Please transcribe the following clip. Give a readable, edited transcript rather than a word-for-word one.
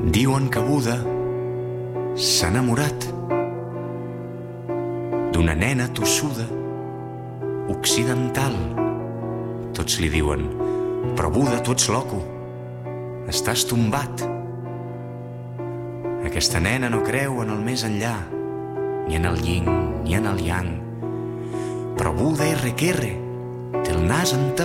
Diuen que Buda s'ha enamorat d'una nena tossuda occidental. Tots li diuen: però Buda, tu ets loco, estàs tombat. Aquesta nena no creu en el més enllà, ni en el yin ni en el yang. Però Buda R. té el nas